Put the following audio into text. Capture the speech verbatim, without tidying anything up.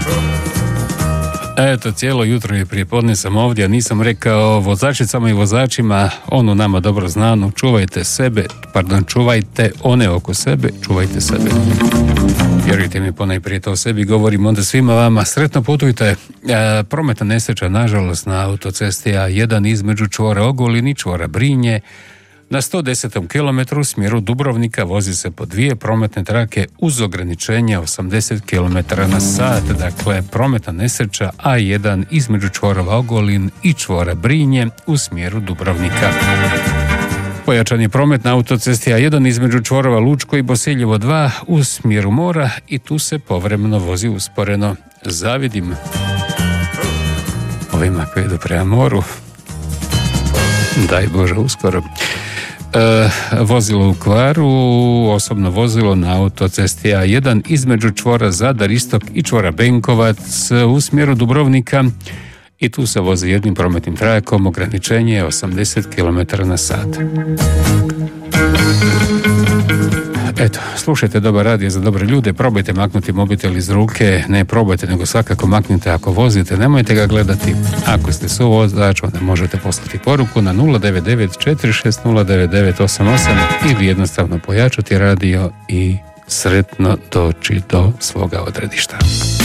Eto, cijelo jutro je prijepodne sam ovdje, a nisam rekao vozačicama i vozačima, onu nama dobro znanu, čuvajte sebe, pardon, čuvajte one oko sebe, čuvajte sebe. Vjerujte mi, ponajprije to o sebi govorim, onda svima vama sretno putujte. E, prometna nesreća, nažalost, na autocesti A jedan između čvora Ogulin i čvora Brinje. Na sto desetom kilometru u smjeru Dubrovnika vozi se po dvije prometne trake uz ograničenje osamdeset kilometara na sat. Dakle, prometna nesreća A jedan između čvorova Ogulin i čvora Brinje u smjeru Dubrovnika. Pojačan je promet na autocesti A jedan između čvorova Lučko i Bosiljevo dva u smjeru mora i tu se povremeno vozi usporeno. Zavidim ovima koji idu prema moru. Daj Bože, uskoro. E, vozilo u kvaru, osobno vozilo na autocesti A jedan između čvora Zadar Istok i čvora Benkovac u smjeru Dubrovnika i tu se vozi jednim prometnim trakom, ograničenje je osamdeset kilometara na sat. Eto, slušajte dobar radio za dobre ljude, probajte maknuti mobitel iz ruke, ne probajte, nego svakako maknite ako vozite, nemojte ga gledati. Ako ste suvozač, onda možete poslati poruku na nula devet devet četiri šest nula devet devet osam osam ili jednostavno pojačati radio i sretno doći do svoga odredišta.